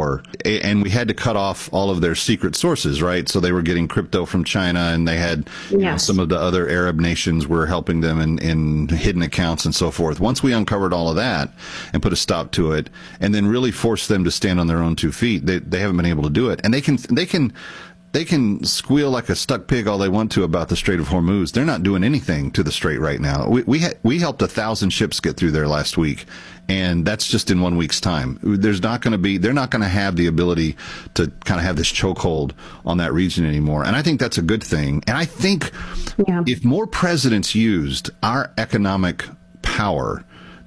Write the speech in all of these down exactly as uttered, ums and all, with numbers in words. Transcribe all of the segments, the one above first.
war, and we had to cut off all of their secret sources, right? So they were getting crypto from China, and they had you know, yes. some of the other Arab nations were helping them in, in hidden accounts and so forth. Once we uncovered all of that and put a stop to it, and then really forced them to stand on their own two feet, they they haven't been able to do it. And they can they can they can squeal like a stuck pig all they want to about the Strait of Hormuz. They're not doing anything to the strait right now. We we, ha- we helped a thousand ships get through there last week, and that's just in one week's time. There's not going to be, they're not going to have the ability to kind of have this chokehold on that region anymore. And I think that's a good thing. And I think yeah. if more presidents used our economic power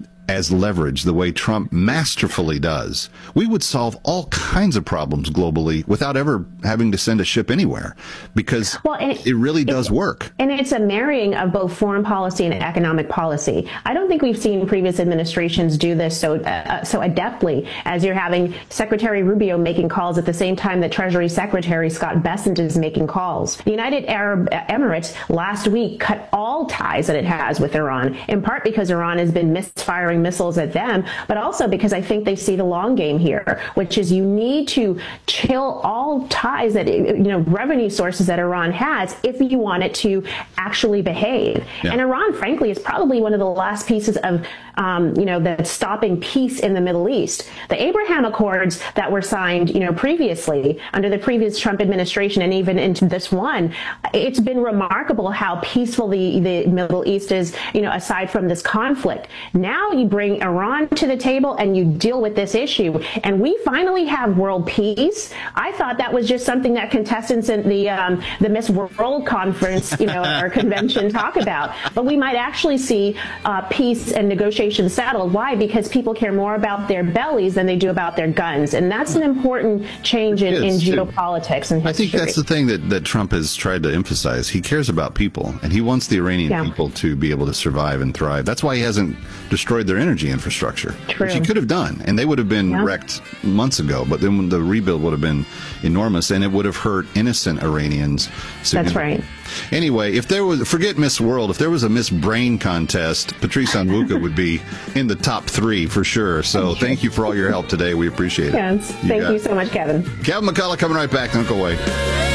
as leverage the way Trump masterfully does, we would solve all kinds of problems globally without ever having to send a ship anywhere, because well, it, it really does work. And it's a marrying of both foreign policy and economic policy. I don't think we've seen previous administrations do this so uh, so adeptly as you're having Secretary Rubio making calls at the same time that Treasury Secretary Scott Bessent is making calls. The United Arab Emirates last week cut all ties that it has with Iran, in part because Iran has been misfiring missiles at them, but also because I think they see the long game here, which is you need to chill all ties that, you know, revenue sources that Iran has if you want it to actually behave. Yeah. And Iran, frankly, is probably one of the last pieces of, um, you know, the stopping peace in the Middle East. The Abraham Accords that were signed, you know, previously under the previous Trump administration and even into this one, it's been remarkable how peaceful the, the Middle East is, you know, aside from this conflict. Now you bring Iran to the table and you deal with this issue, and we finally have world peace. I thought that was just something that contestants in the um, the Miss World conference, you know, or convention talk about. But we might actually see uh, peace and negotiations settled. Why? Because people care more about their bellies than they do about their guns, and that's an important change in, in geopolitics and history. I think that's the thing that, that Trump has tried to emphasize. He cares about people, and he wants the Iranian yeah. people to be able to survive and thrive. That's why he hasn't destroyed their energy infrastructure, True. which he could have done, and they would have been yeah. wrecked months ago. But then the rebuild would have been enormous, and it would have hurt innocent Iranians. That's right. Anyway, if there was, forget Miss World, if there was a Miss Brain contest, Patrice Onwuka would be in the top three for sure. So thank you for all your help today. We appreciate it. Yes. You Thank you so much, Kevin. Kevin McCullough coming right back. Don't go away.